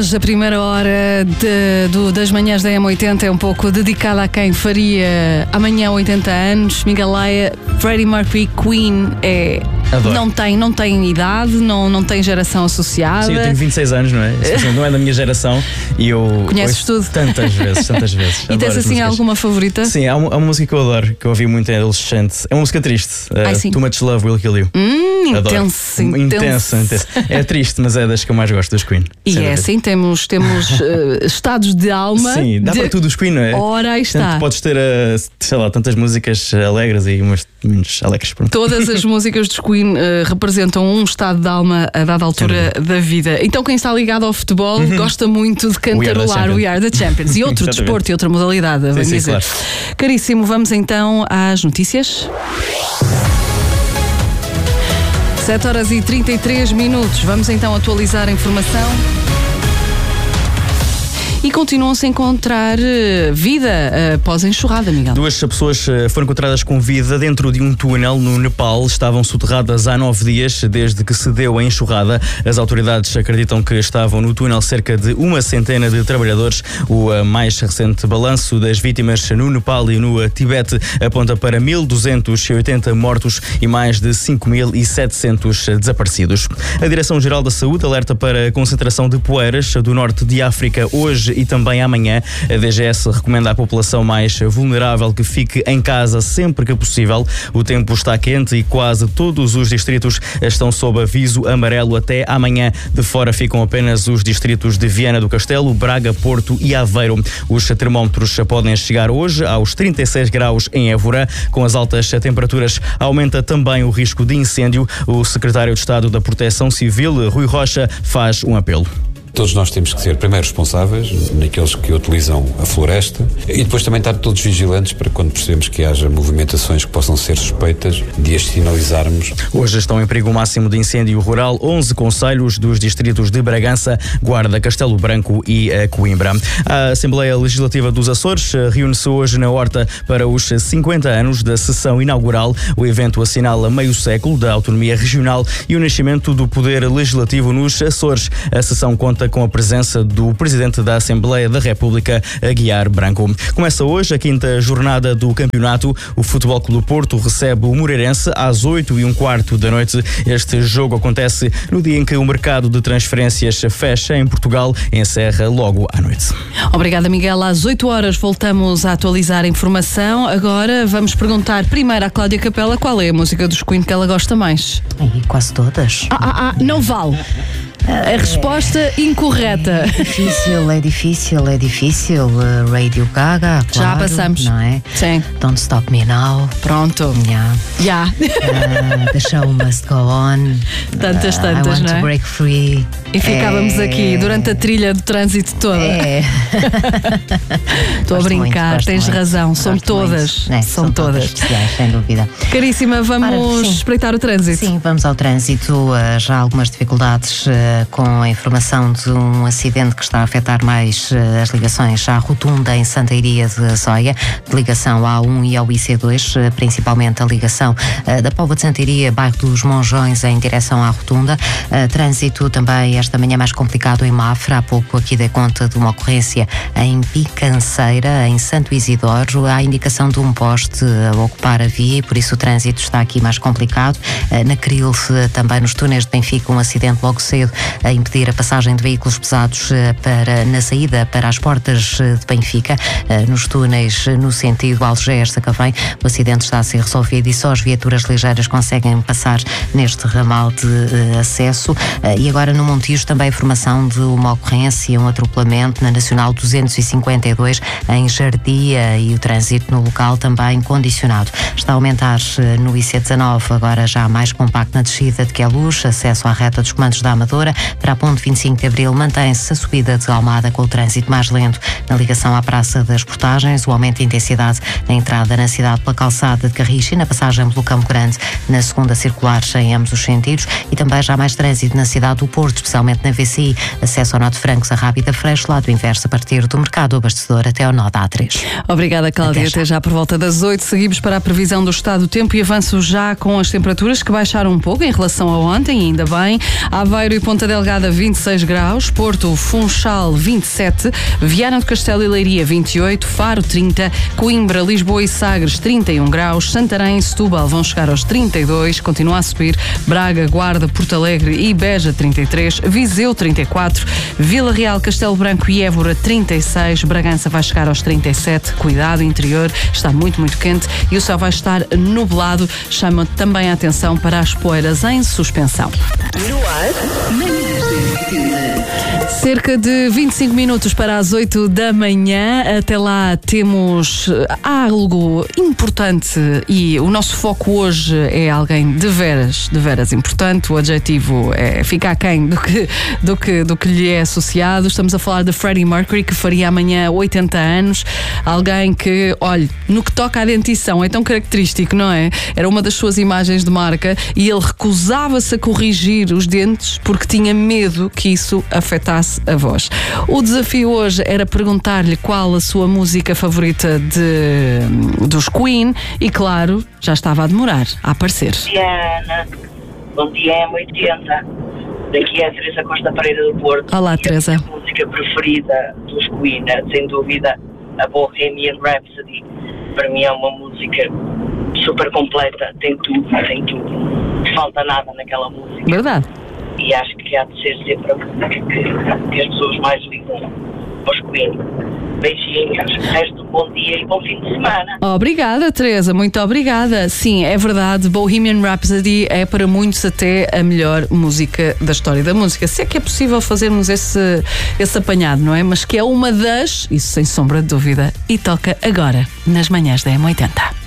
hoje a primeira hora das manhãs da M80 é um pouco dedicada a quem faria amanhã 80 anos. Miguel Laia, Freddie Mercury, Queen não tem idade, não tem geração associada. Sim, eu tenho 26 anos, não é? Não é da minha geração e eu conheces tudo? Tantas vezes. E tens assim alguma favorita? Sim, há uma música que eu adoro, que eu ouvi muito em adolescente. É uma música triste. Too Much Love Will Kill You. Intenso. É triste, mas é das que eu mais gosto dos Queen. E é assim, temos estados de alma. Sim, dá para tudo os Queen, não é? Ora, aí está. Portanto, podes ter, sei lá, tantas músicas alegres e umas menos alegres. Pronto. Todas as músicas dos Queen representam um estado de alma a dada altura da vida. Então quem está ligado ao futebol gosta muito de cantarolar We Are The Champions. E outro desporto e outra modalidade, vamos dizer. Claro. Caríssimo, vamos então às notícias. 7h33. Vamos então atualizar a informação. E continuam-se a encontrar vida após a enxurrada, Miguel. 2 pessoas foram encontradas com vida dentro de um túnel no Nepal. Estavam soterradas há 9 dias, desde que se deu a enxurrada. As autoridades acreditam que estavam no túnel cerca de 100 de trabalhadores. O mais recente balanço das vítimas no Nepal e no Tibete aponta para 1.280 mortos e mais de 5.700 desaparecidos. A Direção-Geral da Saúde alerta para a concentração de poeiras do norte de África hoje e também amanhã. A DGS recomenda à população mais vulnerável que fique em casa sempre que possível. O tempo está quente e quase todos os distritos estão sob aviso amarelo até amanhã. De fora ficam apenas os distritos de Viana do Castelo, Braga, Porto e Aveiro. Os termómetros podem chegar hoje aos 36 graus em Évora. Com as altas temperaturas aumenta também o risco de incêndio. O secretário de Estado da Proteção Civil, Rui Rocha, faz um apelo. Todos nós temos que ser primeiro responsáveis naqueles que utilizam a floresta e depois também estar todos vigilantes para quando percebemos que haja movimentações que possam ser suspeitas de as sinalizarmos. Hoje estão em perigo máximo de incêndio rural 11 concelhos dos distritos de Bragança, Guarda, Castelo Branco e Coimbra. A Assembleia Legislativa dos Açores reúne-se hoje na Horta para os 50 anos da sessão inaugural. O evento assinala meio século da autonomia regional e o nascimento do poder legislativo nos Açores. A sessão conta com a presença do Presidente da Assembleia da República, Aguiar Branco. Começa hoje a 5ª jornada do campeonato. O Futebol Clube do Porto recebe o Moreirense às 8h15 da noite. Este jogo acontece no dia em que o mercado de transferências fecha em Portugal e encerra logo à noite. Obrigada, Miguel. Às 8h voltamos a atualizar a informação. Agora vamos perguntar primeiro à Cláudia Capela qual é a música dos Queen que ela gosta mais. Quase todas. Não vale. A resposta incorreta. É difícil. Radio Gaga, claro. Já passamos. Não é? Sim. Don't Stop Me Now. Pronto. Yeah. The Show Must Go On. Tantas, I Want não é? to Break Free. E ficávamos aqui durante a trilha de trânsito toda. Estou a brincar, tens razão. São todas. São todas especiais, sem dúvida. Caríssima, vamos espreitar o trânsito. Sim, vamos ao trânsito. Já há algumas dificuldades com a informação de um acidente que está a afetar mais as ligações à rotunda em Santa Iria de Azóia, de ligação à A1 e ao IC2, principalmente a ligação da Póvoa de Santa Iria, bairro dos Monjões, em direção à rotunda. Trânsito também esta manhã mais complicado em Mafra. Há pouco aqui dei conta de uma ocorrência em Picanceira, em Santo Isidoro. Há indicação de um poste a ocupar a via e por isso o trânsito está aqui mais complicado. Na Cril, também nos túneis de Benfica, um acidente logo cedo a impedir a passagem de veículos pesados na saída para as portas de Benfica, nos túneis no sentido Algés-Sacavém. O acidente está a ser resolvido e só as viaturas ligeiras conseguem passar neste ramal de acesso. E agora no Montijo também a informação de uma ocorrência, um atropelamento na Nacional 252 em Jardia e o trânsito no local também condicionado. Está a aumentar no IC19, agora já mais compacto na descida de Queluz, acesso à reta dos comandos da Amadora. Para a ponte 25 de Abril mantém-se a subida de Almada com o trânsito mais lento na ligação à Praça das Portagens, o aumento de intensidade na entrada na cidade pela calçada de Carris e na passagem pelo Campo Grande na segunda circular em ambos os sentidos e também já mais trânsito na cidade do Porto, especialmente especialmente na VCI, acesso ao Nó de Francos, a Rábida Freixo, lado inverso, a partir do mercado abastecedor até ao Nó da A3. Obrigada, Cláudia. Até já por volta das 8. Seguimos para a previsão do estado do tempo e avanço já com as temperaturas que baixaram um pouco em relação a ontem, e ainda bem. Aveiro e Ponta Delgada 26 graus, Porto, Funchal 27, Viana do Castelo e Leiria 28, Faro 30, Coimbra, Lisboa e Sagres 31 graus, Santarém e Setúbal vão chegar aos 32, continua a subir, Braga, Guarda, Porto Alegre e Beja 33, Viseu 34, Vila Real, Castelo Branco e Évora 36, Bragança vai chegar aos 37, cuidado, interior está muito quente e o céu vai estar nublado, chama também a atenção para as poeiras em suspensão. No ar, manhãs da Cerca de 25 minutos para as 8 da manhã. Até lá temos algo importante e o nosso foco hoje é alguém de veras importante. O adjetivo é ficar aquém do que lhe é associado. Estamos a falar de Freddie Mercury, que faria amanhã 80 anos. Alguém que, olhe, no que toca à dentição é tão característico, não é? Era uma das suas imagens de marca e ele recusava-se a corrigir os dentes porque tinha medo que isso afetasse a voz. O desafio hoje era perguntar-lhe qual a sua música favorita dos Queen e, claro, já estava a demorar a aparecer. Diana, bom dia, M80. Daqui é a Teresa Costa Pereira do Porto. Olá, Teresa. A minha música preferida dos Queen, sem dúvida, a Bohemian Rhapsody. Para mim é uma música super completa, tem tudo. Não falta nada naquela música. Verdade. E acho que há de ser sempre a música que as pessoas mais ligam aos Queen. Beijinhos, resto bom dia e bom fim de semana. Obrigada, Teresa, muito obrigada. Sim, é verdade, Bohemian Rhapsody é para muitos até a melhor música da história da música. Se é que é possível fazermos esse apanhado, não é? Mas que é uma das, isso sem sombra de dúvida, e toca agora nas manhãs da M80.